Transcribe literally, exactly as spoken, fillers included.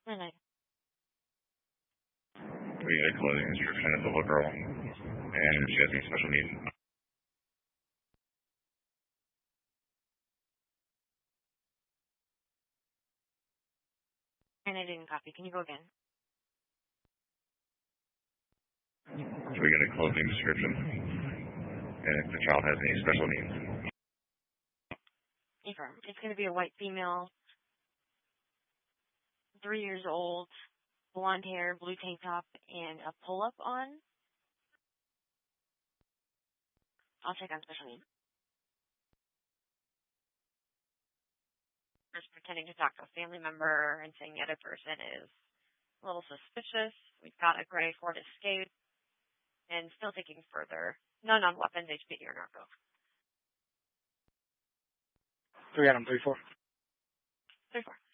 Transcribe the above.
Mm-hmm. We get a clothing description of the little girl, and she has any special needs. And I didn't copy. Can you go again? So we get a clothing description, and if the child has any special needs. Confirm. It's going to be a white female, three years old, blonde hair, blue tank top, and a pull-up on. I'll check on special needs. Just pretending to talk to a family member and saying the other person is a little suspicious. We've got a gray Ford Escape, and still taking further. None on weapons, H P D, or narco. Three Adam, three four. Three four.